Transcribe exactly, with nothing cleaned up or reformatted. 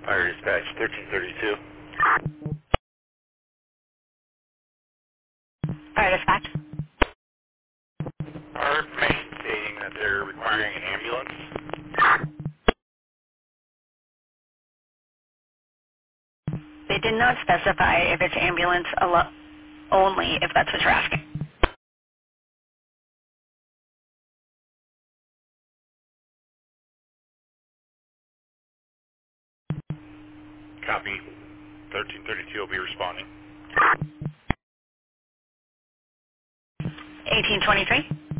Fire dispatch thirteen thirty-two. Fire dispatch. Our information stating that they're requiring an ambulance. They did not specify if it's ambulance alo- only, if that's what you're asking. Copy. thirteen thirty-two will be responding. eighteen twenty-three.